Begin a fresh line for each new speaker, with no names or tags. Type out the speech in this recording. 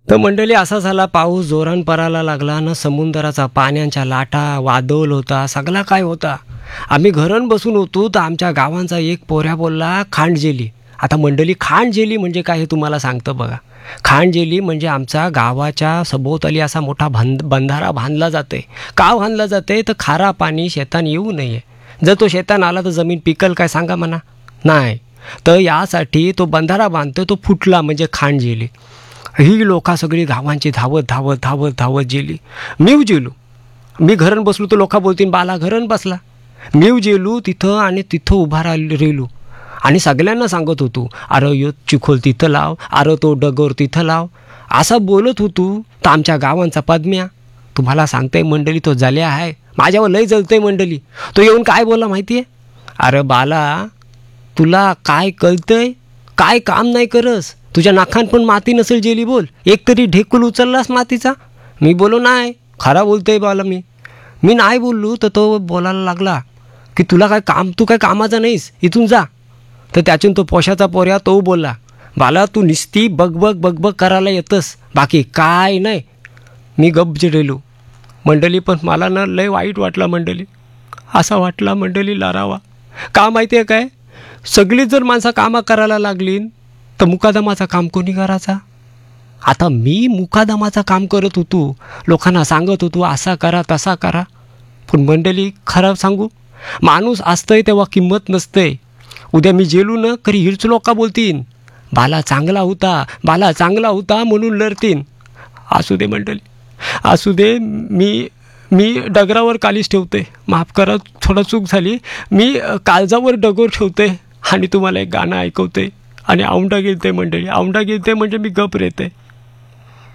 तर मंडळी असा झाला, पाऊस जोरान पडायला लागला ना, समुद्राचा पाण्याच्या लाटा, वादळ होता, सगळा काय होता. आम्ही घरून बसून होतो, तर आमच्या गावांचा एक पोऱ्या बोलला खांडजेली. आता मंडळी खांडजेली म्हणजे काय हे तुम्हाला सांगतं बघा. खांडजेली म्हणजे आमच्या गावाच्या सभोवताली असा मोठा बंधारा बांधला जाते. का बांधला जाते तर खारा पाणी शेतान येऊ नये. जर तो शेतान आला तर जमीन पिकल काय सांगा म्हणा, नाही. तर यासाठी तो बंधारा बांधतो, तो फुटला म्हणजे खांडजेली. ही लोका सगळी गावांची धावत धावत धावत धावत गेली. मीव जेलो. मी घरून बसलो तर लोका बोलतील बाला घरून बसला. मीव जेलो तिथं आणि तिथं उभा राहिलो आणि सगळ्यांना सांगत होतो, अरे यो चिखोल तिथं लाव, अरे तो डगोर तिथं लाव. असं बोलत होतो. तर आमच्या गावांचा पद्म्या, तुम्हाला सांगताय मंडळी, तो झाल्या आहे, माझ्यावर लय जळतंय मंडळी. तो येऊन काय बोला माहिती आहे, अरे बाला तुला काय कळतंय, काय काम नाही करस, तुझ्या नाकान पण माती नसेल जेली, बोल एक तरी ढेकूल उचललास मातीचा. मी बोलो नाही, खरा बोलतोय बाला मी नाही बोललो. तर तो बोलायला लागला की तुला काय काम, तू काय कामाचा नाहीस, इथून जा. तर त्यातून तो पोशाचा पोऱ्या तो बोलला, बाला तू निस्ती बग करायला येतस, बाकी काय नाही. मी गप्प जेलो मंडळी. पण मला ना लय वाईट वाटला मंडळी. असा वाटला मंडळी लारावा. का माहिती आहे काय, सगळी जर माणसं कामं करायला लागली तर मुकादमाचं काम कोणी करायचा. आता मी मुकादमाचं काम करत होतो, लोकांना सांगत होतो असा करा तसा करा. पण मंडळी खरं सांगू, माणूस असतंय तेव्हा किंमत नसतंय. उद्या मी जेलू ना करी हिरच लोका बोलतीन, बाला चांगला होता म्हणून लढतीन. असू दे मंडळी, असू दे. मी डगरावर कालीच ठेवते, माफ करा थोडा चूक झाली. मी काळजावर डगोर ठेवते आणि तुम्हाला एक गाणं ऐकवते. आणि औंढा गेलते मंडळी, औंढा गेलते म्हणजे मी गप रेते.